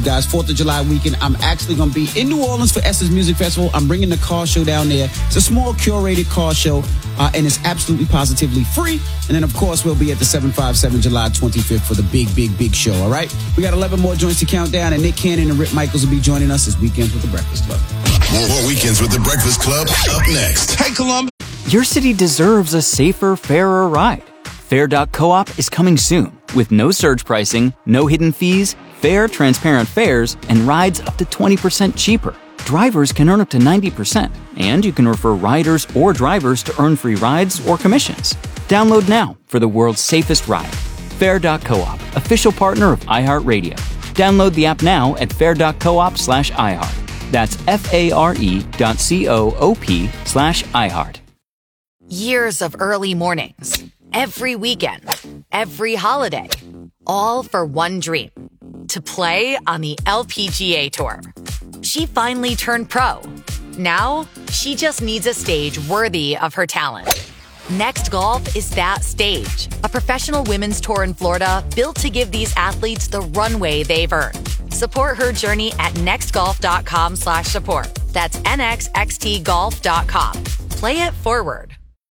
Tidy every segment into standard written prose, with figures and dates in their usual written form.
guys. 4th of July weekend. I'm actually going to be in New Orleans for Essence Music Festival. I'm bringing the car show down there. It's a small curated car show, and it's absolutely positively free. And then, of course, we'll be at the 757 July 25th for the big show, all right? We got 11 more joints to count down, and Nick Cannon and Rick Michaels will be joining us this Weekends with the Breakfast Club. More Weekends with the Breakfast Club up next. Hey, Columbus. Your city deserves a safer, fairer ride. Fair.coop is coming soon with no surge pricing, no hidden fees, fair, transparent fares, and rides up to 20% cheaper. Drivers can earn up to 90%, and you can refer riders or drivers to earn free rides or commissions. Download now for the world's safest ride. Fair.coop, official partner of iHeartRadio. Download the app now at fair.coop/iHeart. That's FARE.coop/iHeart. Years of early mornings, every weekend, every holiday, all for one dream, to play on the LPGA Tour. She finally turned pro. Now, she just needs a stage worthy of her talent. Next Golf is that stage, a professional women's tour in Florida built to give these athletes the runway they've earned. Support her journey at nextgolf.com/support. That's nxxtgolf.com. Play it forward.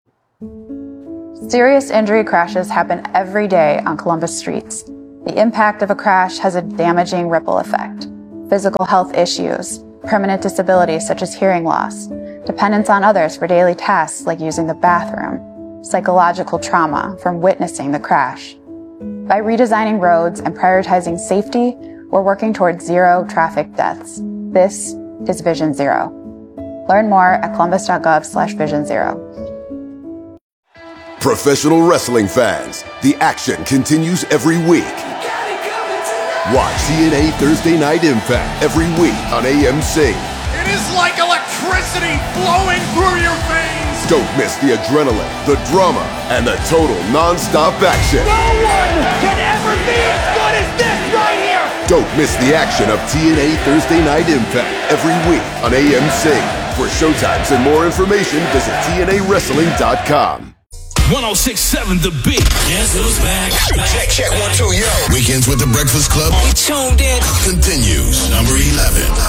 Serious injury crashes happen every day on Columbus streets. The impact of a crash has a damaging ripple effect. Physical health issues, permanent disabilities such as hearing loss, dependence on others for daily tasks like using the bathroom, psychological trauma from witnessing the crash. By redesigning roads and prioritizing safety, we're working towards zero traffic deaths. This is Vision Zero. Learn more at columbus.gov/Vision Zero. Professional wrestling fans, the action continues every week. Watch TNA Thursday Night Impact every week on AMC. It is like electricity flowing through your veins. Don't miss the adrenaline, the drama, and the total non-stop action. No one can ever be as good as this right here. Don't miss the action of TNA Thursday Night Impact every week on AMC. For showtimes and more information, visit TNAWrestling.com. 106.7 The Beat. Guess who's back? Check 1 2 yo. Weekends with the Breakfast Club. We tuned in. Continues. Number 11.